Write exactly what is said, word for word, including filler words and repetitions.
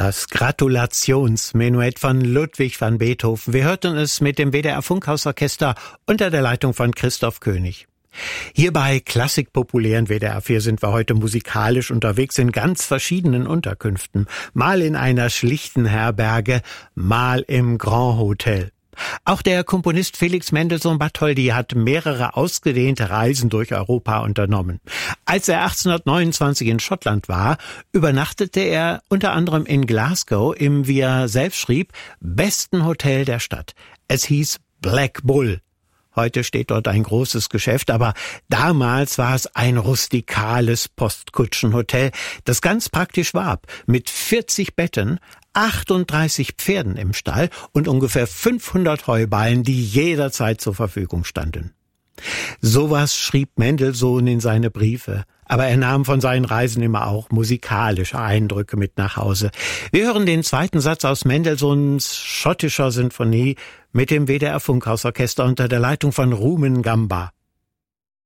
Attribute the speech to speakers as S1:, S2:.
S1: Das Gratulationsmenuett von Ludwig van Beethoven. Wir hörten es mit dem W D R Funkhausorchester unter der Leitung von Christoph König. Hier bei Klassik populären W D R vier sind wir heute musikalisch unterwegs in ganz verschiedenen Unterkünften. Mal in einer schlichten Herberge, mal im Grand Hotel. Auch der Komponist Felix Mendelssohn Bartholdy hat mehrere ausgedehnte Reisen durch Europa unternommen. Als er achtzehnhundertneunundzwanzig in Schottland war, übernachtete er unter anderem in Glasgow im, wie er selbst schrieb, besten Hotel der Stadt. Es hieß Black Bull. Heute steht dort ein großes Geschäft, aber damals war es ein rustikales Postkutschenhotel, das ganz praktisch warb, mit vierzig Betten, achtunddreißig Pferden im Stall und ungefähr fünfhundert Heuballen, die jederzeit zur Verfügung standen. Sowas schrieb Mendelssohn in seine Briefe, aber er nahm von seinen Reisen immer auch musikalische Eindrücke mit nach Hause. Wir hören den zweiten Satz aus Mendelssohns schottischer Sinfonie mit dem W D R Funkhausorchester unter der Leitung von Rumen Gamba.